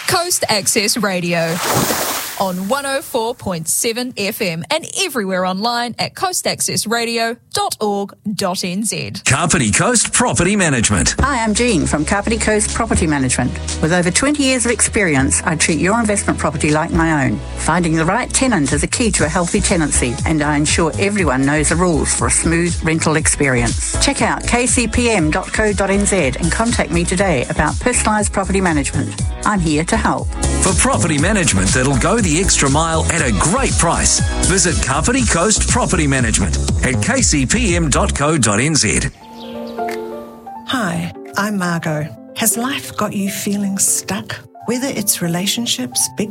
Coast Access Radio on 104.7 FM and everywhere online at coastaccessradio.org.nz. Kapiti Coast Property Management. Hi, I'm Jean from Kapiti Coast Property Management. With over 20 years of experience, I treat your investment property like my own. Finding the right tenant is a key to a healthy tenancy, and I ensure everyone knows the rules for a smooth rental experience. Check out kcpm.co.nz and contact me today about personalised property management. I'm here to help. For property management that'll go the extra mile at a great price, visit Kapiti Coast Property Management at kcpm.co.nz. Hi, I'm Margot. Has life got you feeling stuck? Whether it's relationships, big